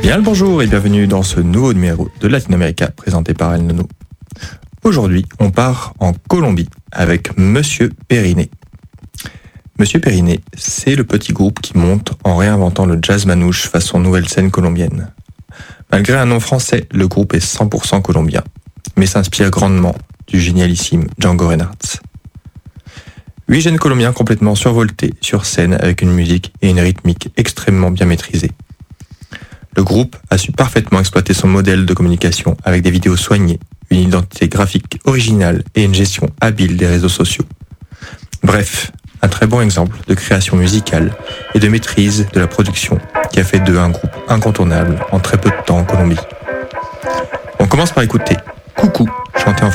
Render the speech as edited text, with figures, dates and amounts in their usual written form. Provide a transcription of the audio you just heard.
Bien le bonjour et bienvenue dans ce nouveau numéro de Latinoamérica présenté par El Nono. Aujourd'hui, on part en Colombie avec Monsieur Periné. Monsieur Periné, c'est le petit groupe qui monte en réinventant le jazz manouche façon nouvelle scène colombienne. Malgré un nom français, le groupe est 100% colombien, mais s'inspire grandement du génialissime Django Reinhardt. 8 jeunes colombiens complètement survoltés sur scène avec une musique et une rythmique extrêmement bien maîtrisées. Le groupe a su parfaitement exploiter son modèle de communication avec des vidéos soignées, une identité graphique originale et une gestion habile des réseaux sociaux. Bref, un très bon exemple de création musicale et de maîtrise de la production qui a fait d'eux un groupe incontournable en très peu de temps en Colombie. On commence par écouter Coucou, chanté en